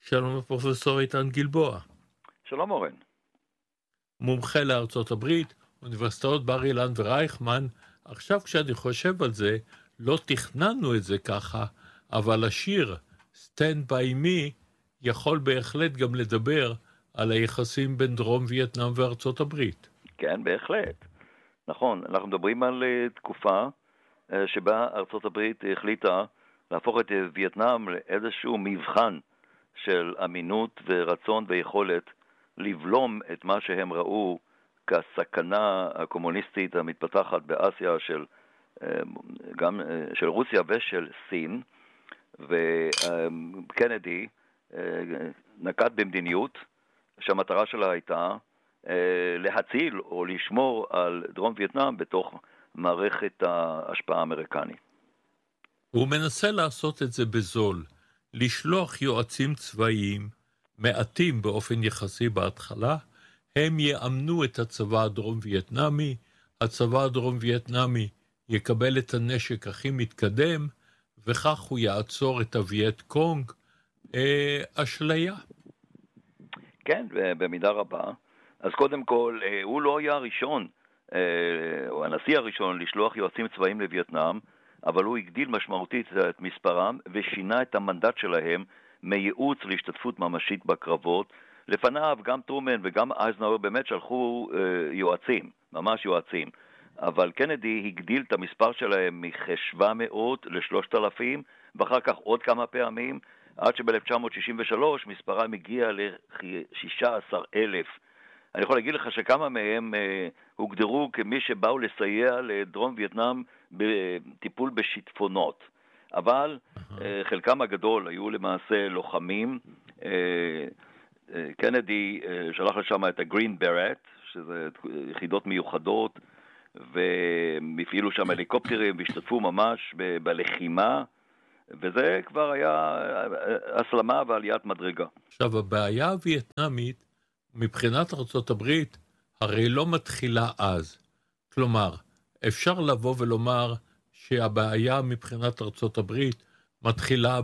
שלום הפרופסור איתן גלבוע, שלום אורן. מומחה לארצות הברית, אוניברסיטאות בר אילן ורייכמן. עכשיו כשאני חושב על זה, לא תכננו את זה ככה, אבל השיר Stand by Me יכול בהחלט גם לדבר על היחסים בין דרום וייטנאם וארצות הברית. כן, בהחלט. נכון, אנחנו מדברים על תקופה שבה ארצות הברית החליטה להפוך את וייטנאם לאיזשהו מבחן של אמינות ורצון ויכולת לבלום את מה שהם ראו כסכנה הקומוניסטית המתפתחת באסיה גם של רוסיה ושל סין. וקנדי נקט במדיניות שהמטרה שלה הייתה להציל או לשמור על דרום וייטנאם בתוך מערכת ההשפעה האמריקנית. הוא מנסה לעשות את זה בזול, לשלוח יועצים צבאיים, מעטים באופן יחסי בהתחלה, הם יאמנו את הצבא הדרום וייטנאמי, הצבא הדרום וייטנאמי יקבל את הנשק הכי מתקדם, וכך הוא יעצור את הווייט קונג. אשליה. כן, במידה רבה. אז קודם כל, הוא לא היה הראשון, או הנשיא הראשון, לשלוח יועצים צבאיים לווייטנאם, אבל הוא הגדיל משמעותית את מספרם ושינה את המנדט שלהם מייעוץ להשתתפות ממשית בקרבות. לפניו גם טרומן וגם אייזנהאואר באמת שלחו יועצים, ממש יועצים. אבל קנדי הגדיל את המספר שלהם מ-700 ל-3,000, ואחר כך עוד כמה פעמים, עד שב-1963 מספרם הגיע ל-16,000. אני יכול להגיד לך שכמה מהם הוגדרו כמי שבאו לסייע לדרום וייטנאם בטיפול בשיטפונות. אבל חלקם הגדול היו למעשה לוחמים. קנדי שלח לשם את הגרין ברט, שזה יחידות מיוחדות, והם הפעילו שם הליקופטרים והשתתפו ממש בלחימה, וזה כבר היה הסלמה ועליית מדרגה. עכשיו, הבעיה הווייטנאמית מבחינת ארצות הברית הרי לא מתחילה אז. כלומר, אפשר לבוא ולומר שהבעיה מבחינת ארצות הברית מתחילה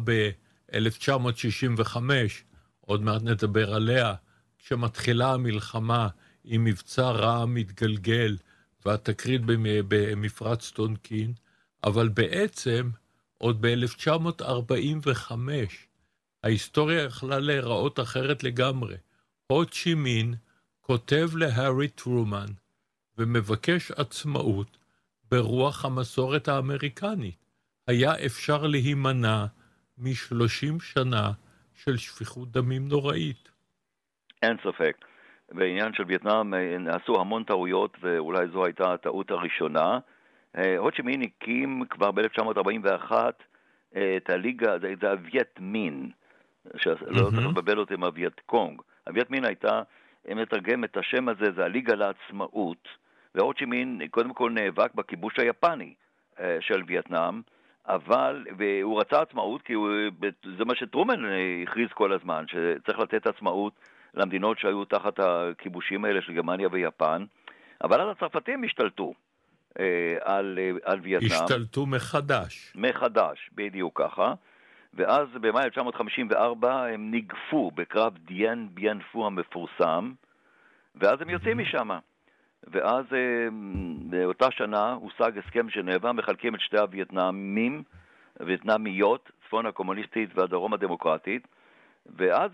ב-1965, עוד מעט נדבר עליה, כשמתחילה המלחמה עם מבצע רעם מתגלגל והתקרית במפרץ טונקין, אבל בעצם עוד ב-1945 ההיסטוריה יכלה להיראות אחרת לגמרי. הו צ'י מין כותב להארי טרומן ומבקש עצמאות ברוח המסורת האמריקנית. היה אפשר להימנע מ-30 שנה של שפיכות דמים נוראית. אין ספק. בעניין של וייטנאם נעשו המון טעויות, ואולי זו הייתה הטעות הראשונה. הו צ'י מין הקים כבר ב-1941 את הליגה, זה הווייט מין, שלא צריך לבבל אותם הווייט קונג. הווייט מין הייתה, אם נתרגם את השם הזה, זה הליגה לעצמאות, והו צ'י מין קודם כל נאבק בכיבוש היפני של וייטנאם, והוא רצה עצמאות, כי זה מה שטרומן הכריז כל הזמן, שצריך לתת עצמאות למדינות שהיו תחת הכיבושים האלה של גרמניה ויפן, אבל אז הצרפתים השתלטו על וייטנאם. השתלטו מחדש. מחדש, בדיוק ככה. ואז במאי 1954 הם נגפו בקרב דיין ביין פו המפורסם, ואז הם יוצאים משם. ואז באותה שנה הושג הסכם ז'נבה, מחלקים את שתי הווייטנאמים, וייטנאמיות, צפון הקומוניסטית והדרום הדמוקרטית, ואז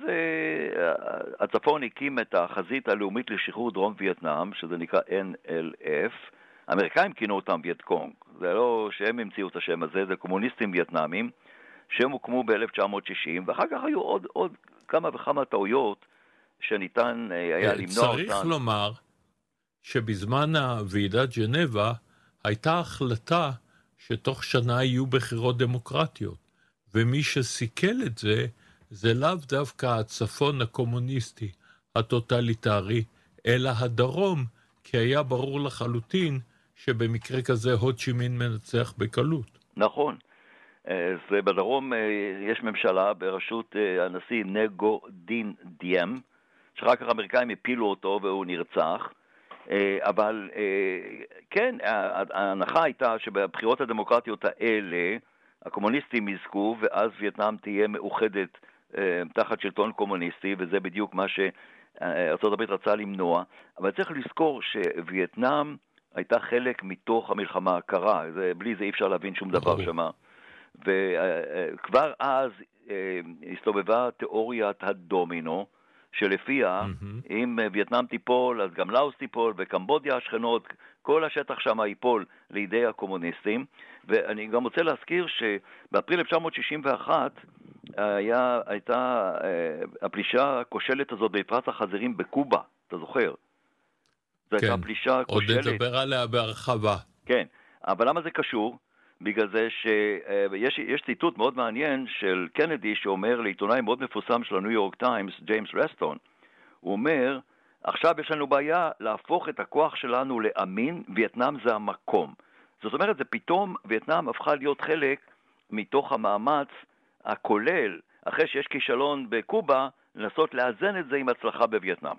הצפון הקים את החזית הלאומית לשחרור דרום וייטנאם, שזה נקרא NLF. האמריקאים כינו אותם וייט קונג, זה לא שהם המציאו את השם הזה, זה קומוניסטים וייטנאמים, שהם הוקמו ב-1960, ואחר כך היו עוד כמה וכמה טעויות שניתן היה למנוע אותן. צריך לומר שבזמן ועידת ז'נבה הייתה החלטה שתוך שנה יהיו בחירות דמוקרטיות, ומי שסיכל את זה, זה לאו דווקא הצפון הקומוניסטי הטוטליטרי, אלא הדרום, כי היה ברור לחלוטין שבמקרה כזה הו צ'י מין מנצח בקלות. נכון. אז בדרום יש ממשלה בראשות הנשיא נגו דין דיאם, שרק האמריקאים הפילו אותו והוא נרצח, אבל כן, ההנחה הייתה שבבחירות הדמוקרטיות האלה הקומוניסטים יזכו, ואז וייטנאם תהיה מאוחדת תחת שלטון קומוניסטי, וזה בדיוק מה שארצות הברית רצה למנוע, אבל צריך לזכור שווייטנאם הייתה חלק מתוך המלחמה הקרה, בלי זה אי אפשר להבין שום דבר שמה. וכבר אז הסתובבה תיאוריית הדומינו, שלפיה אם וייטנאם תיפול, אז גם לאוס תיפול, וקמבודיה השכנות, כל השטח שם ייפול לידי הקומוניסטים. ואני גם רוצה להזכיר שבאפריל 1961 הייתה הפלישה הכושלת הזאת בפרס החזירים בקובה, אתה זוכר? זו הייתה פלישה כושלת. עוד נדבר עליה בהרחבה. כן, אבל למה זה קשור? בגלל זה שיש ציטוט מאוד מעניין של קנדי שאומר לעיתונאי מאוד מפורסם של הניו יורק טיימס, ג'יימס רסטון, הוא אומר, עכשיו יש לנו בעיה להפוך את הכוח שלנו לאמין, וייטנאם זה המקום. זאת אומרת, זה פתאום וייטנאם הפכה להיות חלק מתוך המאמץ הכולל, אחרי שיש כישלון בקובה, לנסות לאזן את זה עם הצלחה בווייטנאם.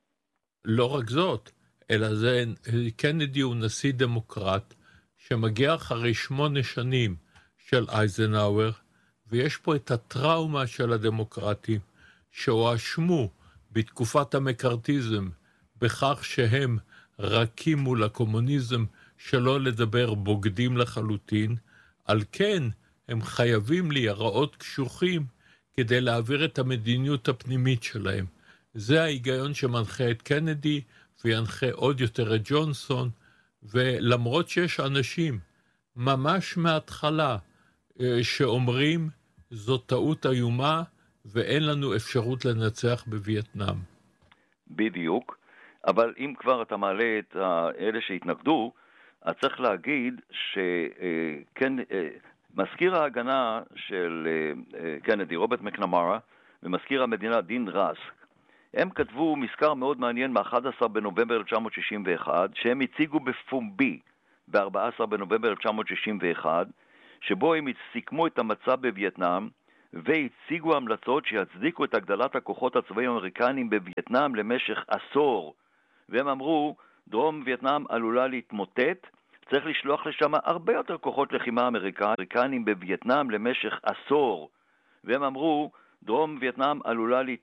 לא רק זאת, אלא זה קנדי הוא נשיא דמוקרט, שמגיע אחרי 8 שנים של אייזנהאואר, ויש פה את הטראומה של הדמוקרטים, שהואשמו בתקופת המקארתיזם, בכך שהם רכים מול הקומוניזם, שלא לדבר בוגדים לחלוטין, על כן הם חייבים להיראות קשוחים, כדי להעביר את המדיניות הפנימית שלהם. זה ההיגיון שמנחה את קנדי, וינחה עוד יותר את ג'ונסון, ולמרות שיש אנשים ממש מההתחלה שאומרים זו טעות איומה ואין לנו אפשרות לנצח בווייטנאם. בדיוק, אבל אם כבר אתה מעלה את אלה שהתנגדו, אז צריך להגיד שכן, מזכיר ההגנה של קנדי, רוברט מקנמרה, ומזכיר המדינה דין רסק, הם כתבו מזכר מאוד מעניין מ-11 בנובמבר 1961, שהם הציגו בפומבי ב-14 בנובמבר 1961, שבו הם סיכמו את המצב בווייטנאם, והציגו המלצות שיצדיקו את הגדלת הכוחות הצבאיים האמריקניים בווייטנאם למשך עשור. והם אמרו, דרום וייטנאם עלולה להתמוטט, צריך לשלוח לשם הרבה יותר כוחות לחימה אמריקניים בווייטנאם למשך עשור. והם אמרו, דרום וייטנאם עלולה